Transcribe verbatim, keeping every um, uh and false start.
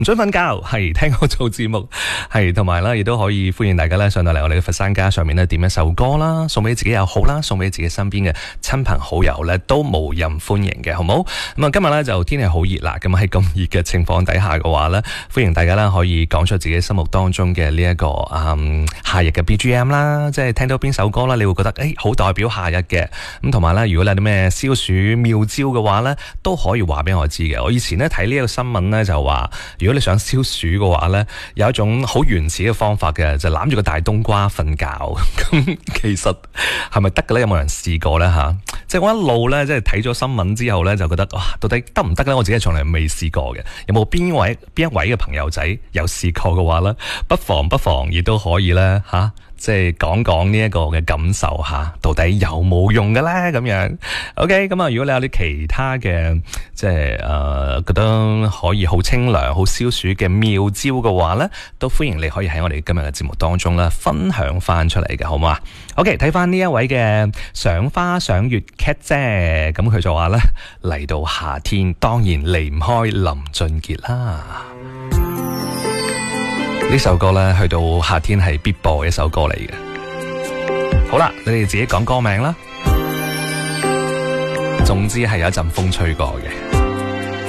唔准瞓覺，係聽我做節目，係同埋啦，亦都可以歡迎大家咧上到嚟我哋嘅佛山家上面咧點一首歌啦，送俾自己又好啦，送俾自己身邊嘅親朋好友咧都無任歡迎嘅，好冇？咁啊，今日咧就天氣好熱啦，咁喺咁熱嘅情況底下嘅話咧，歡迎大家啦可以講出自己心目當中嘅呢一個嗯夏日嘅 B G M 啦，即係聽到邊首歌啦，你會覺得誒好代表夏日嘅，咁同埋咧，如果你有啲咩消暑妙招嘅話咧，都可以話俾我知嘅。我以前咧睇呢個新聞咧就話，如果你想消暑嘅話呢，有一種好原始嘅方法嘅，就攬住個大冬瓜瞓覺。咁其實係咪得嘅呢？有冇人試過呢？吓，即係我一路呢，即係睇咗新聞之後呢，就覺得哇，到底得唔得呢？我自己從來未試過嘅。有冇邊位邊一位嘅朋友仔有試過嘅話呢？不妨不妨亦都可以呢。吓、啊。即係講講呢一個嘅感受下，到底有冇用嘅咧？咁樣 ，OK，咁啊，如果你有啲其他嘅，即係誒、呃、覺得可以好清涼、好消暑嘅妙招嘅話咧，都歡迎你可以喺我哋今日嘅節目當中咧分享翻出嚟嘅，好唔好啊 ？OK，睇翻呢一位嘅賞花賞月 cat 姐，咁佢就話咧嚟到夏天，當然離唔開林俊傑啦。呢首歌咧，去到夏天係必播嘅一首歌嚟嘅。好啦，你哋自己講歌名啦。總之係有一陣風吹過嘅。